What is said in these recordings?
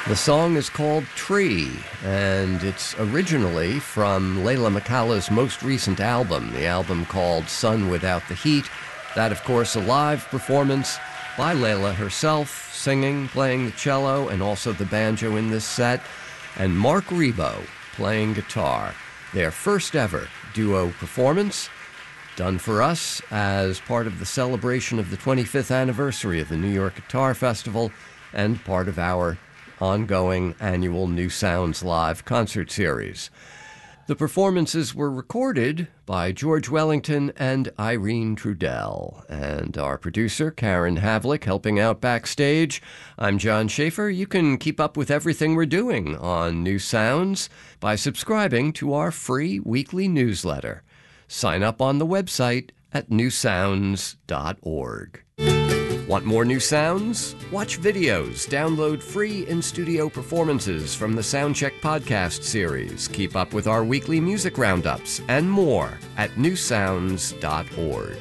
The song is called Tree, and it's originally from Layla McCallah's most recent album, the album called Sun Without the Heat. That, of course, a live performance by Layla herself, singing, playing the cello, and also the banjo in this set, and Mark Rebo playing guitar. Their first ever duo performance, done for us as part of the celebration of the 25th anniversary of the New York Guitar Festival and part of our ongoing annual New Sounds Live concert series. The performances were recorded by George Wellington and Irene Trudell, and our producer, Karen Havlick, helping out backstage. I'm John Schaefer. You can keep up with everything we're doing on New Sounds by subscribing to our free weekly newsletter. Sign up on the website at newsounds.org. Want more New Sounds? Watch videos, download free in-studio performances from the Soundcheck podcast series, keep up with our weekly music roundups, and more at newsounds.org.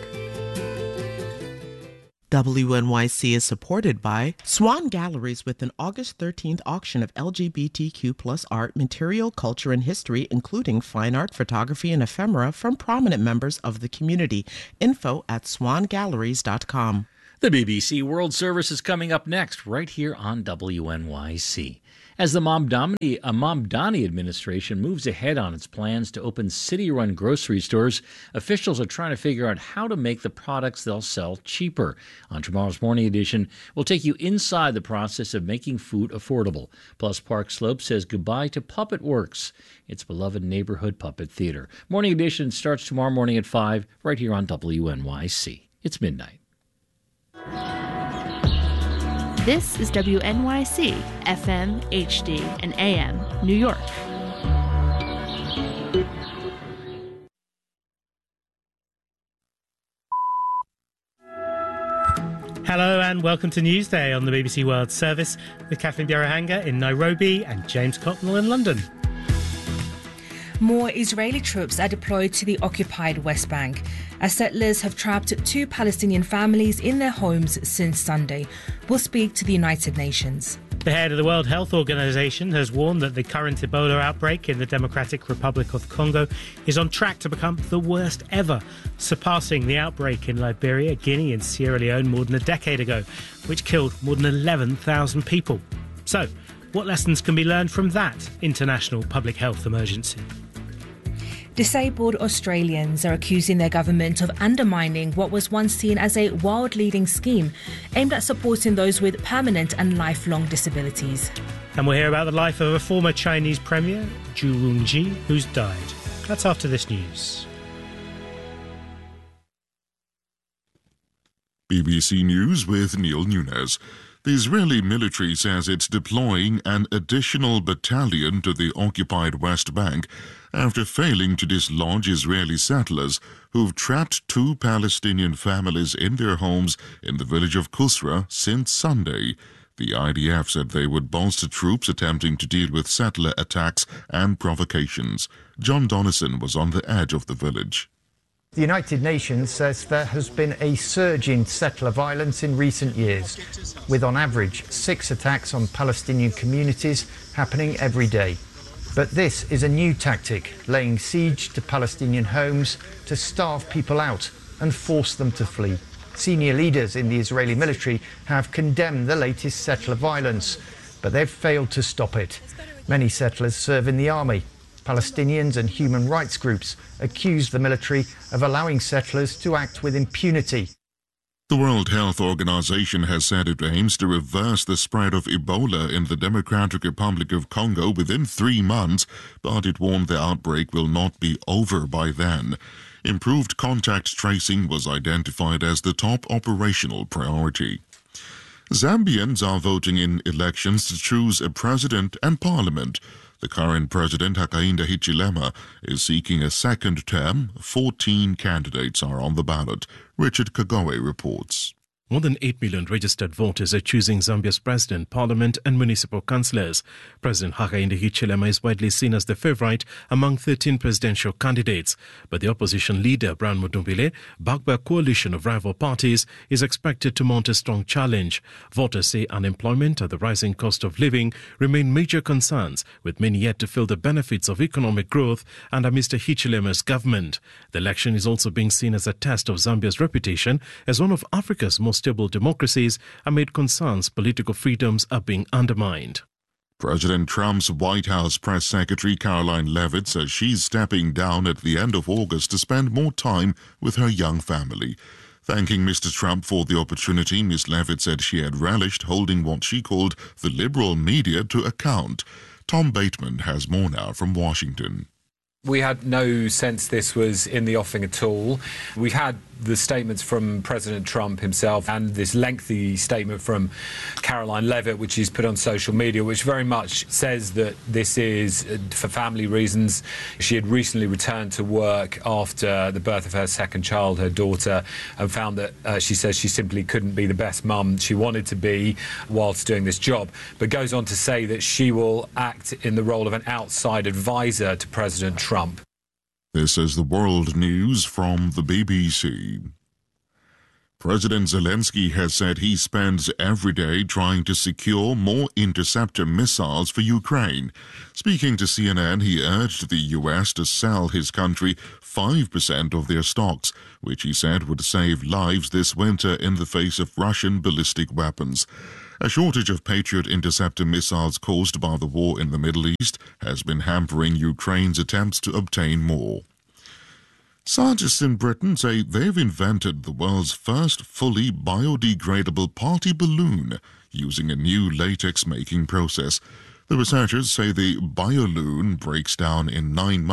WNYC is supported by Swan Galleries with an August 13th auction of LGBTQ+ art, material, culture, and history, including fine art, photography, and ephemera from prominent members of the community. Info at swangalleries.com. The BBC World Service is coming up next, right here on WNYC. As the Mamdani administration moves ahead on its plans to open city-run grocery stores, officials are trying to figure out how to make the products they'll sell cheaper. On tomorrow's Morning Edition, we'll take you inside the process of making food affordable. Plus, Park Slope says goodbye to Puppet Works, its beloved neighborhood puppet theater. Morning Edition starts tomorrow morning at 5, right here on WNYC. It's midnight. This is WNYC, FM, HD, and AM, New York. Hello and welcome to Newsday on the BBC World Service with Kathleen Bierahanga in Nairobi and James Cotnell in London. More Israeli troops are deployed to the occupied West Bank as settlers have trapped 2 Palestinian families in their homes since Sunday. We'll speak to the United Nations. The head of the World Health Organization has warned that the current Ebola outbreak in the Democratic Republic of Congo is on track to become the worst ever, surpassing the outbreak in Liberia, Guinea and Sierra Leone more than a decade ago, which killed more than 11,000 people. So, what lessons can be learned from that international public health emergency? Disabled Australians are accusing their government of undermining what was once seen as a world-leading scheme aimed at supporting those with permanent and lifelong disabilities. And we'll hear about the life of a former Chinese premier, Zhu Rongji, who's died. That's after this news. BBC News with Neil Nunes. The Israeli military says it's deploying an additional battalion to the occupied West Bank after failing to dislodge Israeli settlers who've trapped 2 Palestinian families in their homes in the village of Kusra since Sunday. The IDF said they would bolster troops attempting to deal with settler attacks and provocations. John Donnison was on the edge of the village. The United Nations says there has been a surge in settler violence in recent years, with on average 6 attacks on Palestinian communities happening every day. But this is a new tactic, laying siege to Palestinian homes to starve people out and force them to flee. Senior leaders in the Israeli military have condemned the latest settler violence, but they've failed to stop it. Many settlers serve in the army. Palestinians and human rights groups accuse the military of allowing settlers to act with impunity. The World Health Organization has said it aims to reverse the spread of Ebola in the Democratic Republic of Congo within 3 months, but it warned the outbreak will not be over by then. Improved contact tracing was identified as the top operational priority. Zambians are voting in elections to choose a president and parliament. The current president, Hakainde Hichilema, is seeking a second term. 14 candidates are on the ballot. Richard Kagoe reports. More than 8 million registered voters are choosing Zambia's president, parliament and municipal councillors. President Hakainde Hichilema is widely seen as the favourite among 13 presidential candidates. But the opposition leader, Brian Mundumbile, backed by a coalition of rival parties, is expected to mount a strong challenge. Voters say unemployment and the rising cost of living remain major concerns, with many yet to feel the benefits of economic growth under Mr. Hichilema's government. The election is also being seen as a test of Zambia's reputation as one of Africa's most stable democracies amid concerns political freedoms are being undermined. President Trump's White House press secretary Caroline Leavitt says she's stepping down at the end of August to spend more time with her young family. Thanking Mr. Trump for the opportunity, Ms. Leavitt said she had relished holding what she called the liberal media to account. Tom Bateman has more now from Washington. We had no sense this was in the offing at all. We've had the statements from President Trump himself and this lengthy statement from Caroline Leavitt, which he's put on social media, which very much says that this is for family reasons. She had recently returned to work after the birth of her second child, her daughter, and found that she says she simply couldn't be the best mum she wanted to be whilst doing this job, but goes on to say that she will act in the role of an outside advisor to President Trump. This is the world news from the BBC. President Zelensky has said he spends every day trying to secure more interceptor missiles for Ukraine. Speaking to CNN, he urged the US to sell his country 5% of their stocks, which he said would save lives this winter in the face of Russian ballistic weapons. A shortage of Patriot interceptor missiles caused by the war in the Middle East has been hampering Ukraine's attempts to obtain more. Scientists in Britain say they've invented the world's first fully biodegradable party balloon using a new latex making process. The researchers say the bioloon breaks down in 9 months.